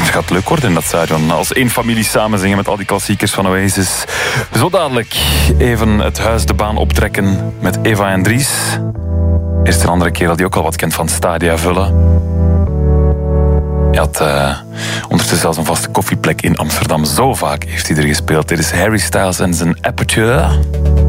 Het gaat leuk worden in dat stadion. Als één familie samen zingen met al die klassiekers van Oasis. Zo dadelijk even het huis de baan optrekken met Eva en Dries. Eerst een andere kerel die ook al wat kent van Stadia vullen. Hij had ondertussen zelfs een vaste koffieplek in Amsterdam. Zo vaak heeft hij er gespeeld. Dit is Harry Styles en zijn Aperture.